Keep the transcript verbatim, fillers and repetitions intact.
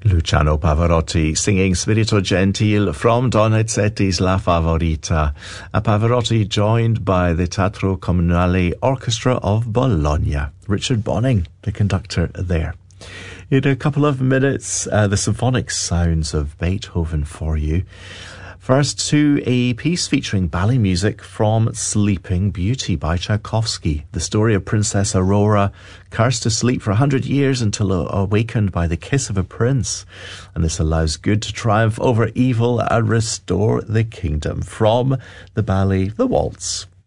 Luciano Pavarotti singing Spirito Gentil from Donizetti's La Favorita, a Pavarotti joined by the Teatro Comunale Orchestra of Bologna. Richard Bonning, the conductor there. In a couple of minutes, uh, the symphonic sounds of Beethoven for you. First to a piece featuring ballet music from Sleeping Beauty by Tchaikovsky. The story of Princess Aurora, cursed to sleep for a hundred years until awakened by the kiss of a prince. And this allows good to triumph over evil and restore the kingdom. From the ballet The Waltz